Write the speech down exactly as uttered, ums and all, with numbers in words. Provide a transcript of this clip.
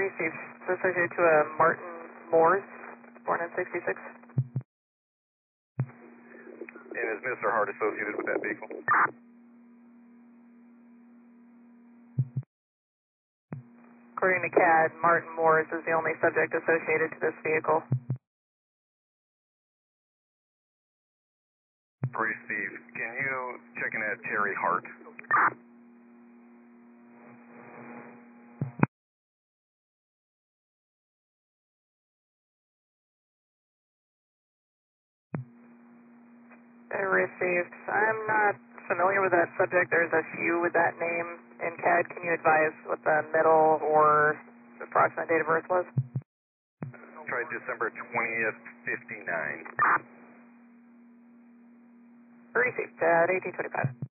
Received. It's associated to a Martin Moores, born in sixty-six. And is Mister Hart associated with that vehicle? According to C A D, Martin Moores is the only subject associated to this vehicle. Received. Can you check in at Terry Hart? I received. I'm not familiar with that subject. There's a few with that name in C A D. Can you advise what the middle or approximate date of birth was? Try December twentieth, fifty-nine. Received at eighteen twenty-five.